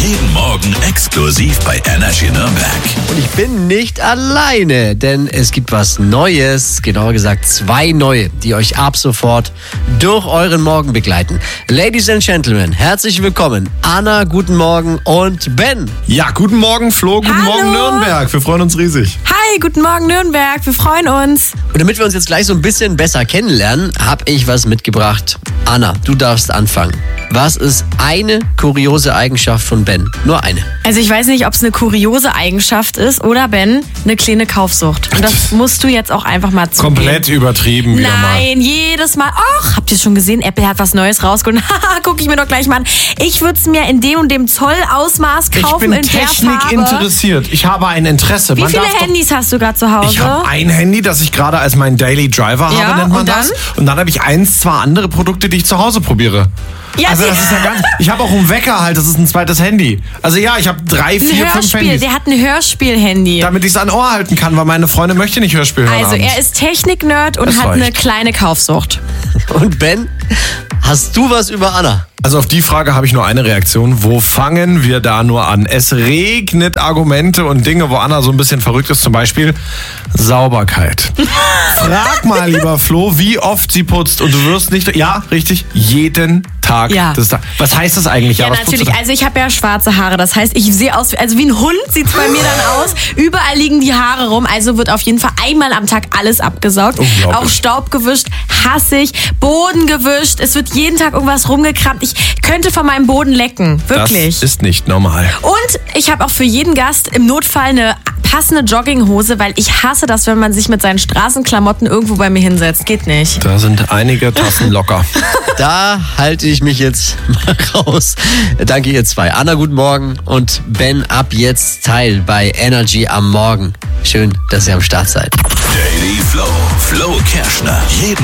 Jeden Morgen exklusiv bei Energy Nürnberg. Und ich bin nicht alleine, denn es gibt was Neues, genauer gesagt 2 neue, die euch ab sofort durch euren Morgen begleiten. Ladies and Gentlemen, herzlich willkommen. Anna, guten Morgen und Ben. Ja, guten Morgen Flo, guten Morgen Nürnberg. Wir freuen uns riesig. Hi, guten Morgen Nürnberg, wir freuen uns. Und damit wir uns jetzt gleich so ein bisschen besser kennenlernen, habe ich was mitgebracht. Anna, du darfst anfangen. Was ist eine kuriose Eigenschaft von Ben? Nur eine. Also ich weiß nicht, ob es eine kuriose Eigenschaft ist oder, Ben, eine kleine Kaufsucht. Und das musst du jetzt auch einfach mal zugeben. Komplett übertrieben wieder mal. Nein, jedes Mal. Ach, habt ihr schon gesehen? Apple hat was Neues rausgeholt. Haha, guck ich mir doch gleich mal an. Ich würde es mir in dem und dem Zollausmaß kaufen, Ich bin in der Technik Farbe. interessiert. Ich habe ein Interesse. Wie viele Handys hast du gerade zu Hause? Ich habe ein Handy, das ich gerade als mein Daily Driver habe, nennt man und das. dann? Und dann habe ich 2 andere Produkte, die ich zu Hause probiere. Ja, Also das ist ja ganz. Ich habe auch einen Wecker halt, das ist ein zweites Handy. Also ja, ich habe 3, 4, 5 Hörspiel. Handys. Der hat ein Hörspiel-Handy. Damit ich es an Ohr halten kann, weil meine Freundin möchte nicht Hörspiel hören Also abends. er ist Technik-Nerd und Das hat eine reicht. kleine Kaufsucht. Und Ben, hast du was über Anna? Also auf die Frage habe ich nur eine Reaktion. Wo fangen wir da nur an? Es regnet Argumente und Dinge, wo Anna so ein bisschen verrückt ist. Zum Beispiel Sauberkeit. Frag mal, lieber Flo, wie oft sie putzt und du wirst nicht... Ja, richtig, jeden Tag. Ja. Was heißt das eigentlich? Ja, was putzt natürlich. du da? Also ich habe ja schwarze Haare. Das heißt, ich sehe aus, also wie ein Hund sieht es bei mir dann aus. Überall liegen die Haare rum. Also wird auf jeden Fall einmal am Tag alles abgesaugt. Unglaublich. Auch Staub gewischt, hasse ich. Boden gewischt. Es wird jeden Tag irgendwas rumgekramt. Ich könnte von meinem Boden lecken. Wirklich. Das ist nicht normal. Und ich habe auch für jeden Gast im Notfall eine passende Jogginghose, weil ich hasse das, wenn man sich mit seinen Straßenklamotten irgendwo bei mir hinsetzt. Geht nicht. Da sind einige Tassen locker. Da halte ich mich jetzt mal raus. Danke ihr 2. Anna, guten Morgen und Ben, ab jetzt Teil bei Energy am Morgen. Schön, dass ihr am Start seid. Daily Flow. Flo Kerschner. Jeden